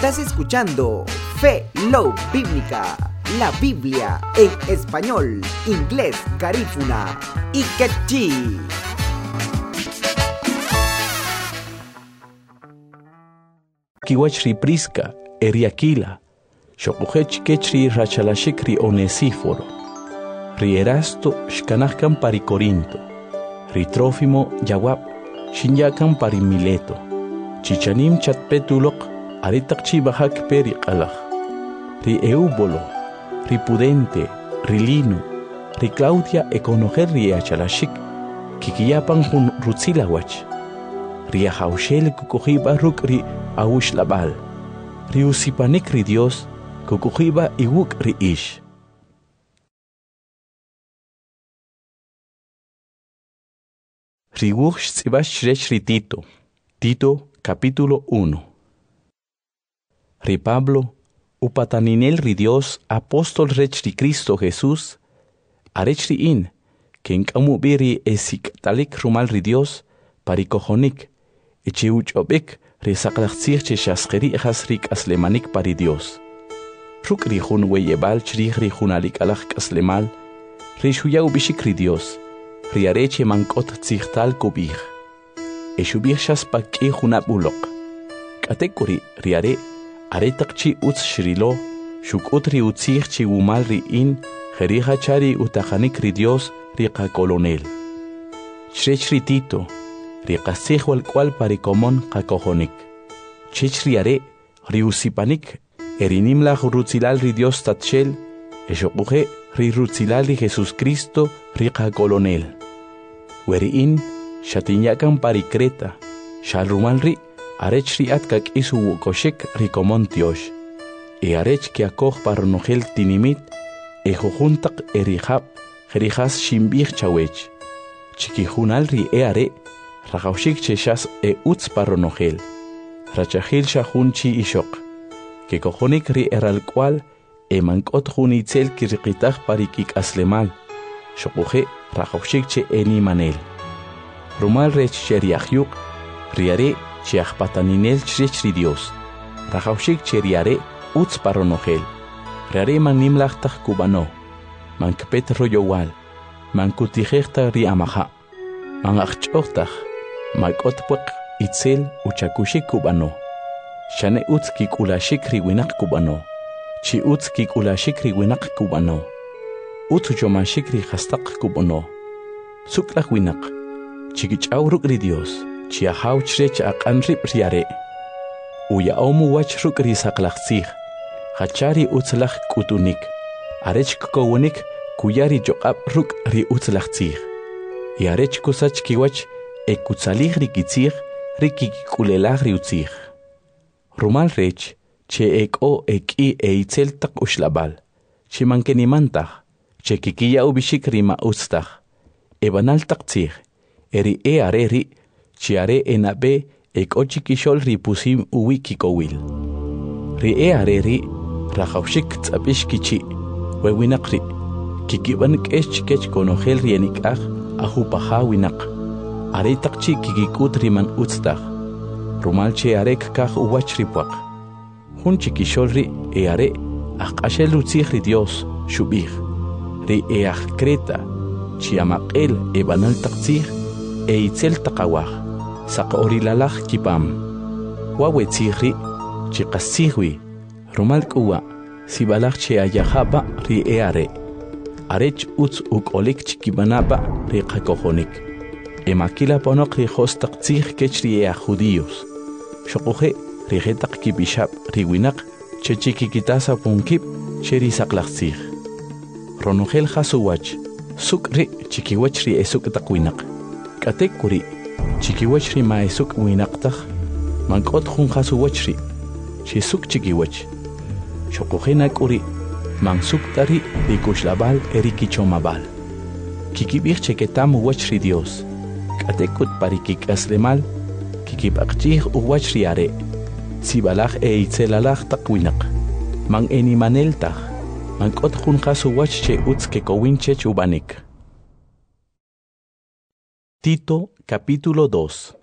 Estás escuchando Fe Love Bíblica, la Biblia en español, inglés, garífuna y quechí. Kiwachri Prisca, Eriaquila, Xocuhech Quechri Rachalashikri Onesíforo, Rierasto Xcanahcan pari Corinto, Ritrófimo Yawab, Xinyacan pari Mileto, Chichanim Chatpetulok, Aritak Chibahak Peri Alaj, Ri Eubolo, Ri Pudente, Ri Lino, Ri Claudia Econoger Riachalashik, Kikiyapan Hun Rutzilawach, Ri Ahaushel Kukuhiba Ruk Ri Aush Labal, Ri Usipanik Ri Dios, Kukuhiba Iwuk Ri Ish. Ri Wuch Tzibash Ri Tito, Tito capítulo 1. Ri Pablo, upataninel ri Dios, apóstol rech ri Cristo Jesús, arech ri in, que enkamubiri esik talik rumal ri Dios, parikojonik, echiuchobek, ri saklachtzir che shaskeri echas rik aslemanik pari Dios. Ruk ri jun weyebal chrich ri junalik alach aslemal, ri shuyau bishik ri Dios, ri areche mankot tzihtal kubich. Eshubich shaspaki junabulok. Katekuri ri are, Aretakchi uts shrilo, shukutri utzirchi umal ri in, jerija chari utajanik ri Dios, riqa colonel. Chrechri Tito, riqa sihwal cual parikomon qakojonik. Chechri are, ri usipanik, erinimla rutzilal ri Dios tatchel, eshokuje ri rutzilal ri Jesus Cristo, riqa colonel. Weri in, shatinyakan parikreta, shalrumal ri, arech riat kak isu wukoshek rikomon tiosh. Arech ki akoh parnogel tinimit, jojuntak erihab, jerijas shimbich chawech. Chikijunal ri are, rajaushik cheshas utz parnogel. Rachahil shahunchi ishok. Que cojonik ri eral cual, mankot junitzel kirikitach parikik aslemal. Shokuje rajaushik che eni manel. Rumal rech cheriahyuk, riare, Chiach pataninel chri Dios, Rajaushik cheriare, utz paronogel, Rare man nimlachtach kubano, man kpet royowal, man kutijechta ri amaha, man achchochtach, makotpuk itzel uchakushik kubano, Shane utz kikulashik riwinak kubano, Chi utz kikulashik riwinak kubano, Utujomashik ri hastak kubano, Suklach winak, Chikichauruk ri Dios, Chia hauchrech aqanrib riare. Uya omu wachruk risaklachzig. Hachari utzlach kutunik. Arech kowonik kuyari joqab ruk ri utzlachzig. Yarech kusach kiwach ekutzalig rikitzig rikikulelach riutzig. Rumal rech che eko eki eitzel tak ushlabal. Che mankenimantach. Che kikiya ubishik rima ustach. Ebanal takzig. Eri areri Chiare enabe ekochikishol ripusim uwikikowil. Ri areri rajaushik tzapishkichi wewinakri. Kikiban kech konogel rienikach ahupaha winak. Are takchi kikikut riman utstach. Rumalche arek kach uwachripuak. Hun chikishol ri are akashel utzich ri Dios shubich. Ri kreta chiamakel ebanal takzich itzel takawach. Saqorilalach kipam. Wawe tzigri, chiqasigwi, rumal kuwa, sibalach che ayahaba ri eare. Arech utz ukolik chikibanaba ri qakojonik. Emakila ponok ri hostak tzig kech ri ea judíos. Shokuje ri getak kibishab ri winak, che chikikitasa punkip, che ri saklach tzig. Ronogel hasuwach, sukri chikiwach ri esuk takwinak. Katekuri, Chikiwachri maesuk winaqtach, mankot junjasuwachri, chisuk chikiwach. Shokujena kuri, mansuk tari rikushlabal erikichomabal. Kikibich cheketam uwachri Dios, katekut parikik aslemal, kikibakchih uwachri are, sibalach itzelalach takwinaq, man enimaneltach, mankot junjasuwach che utz kekowinche chubanik. Tito capítulo 2.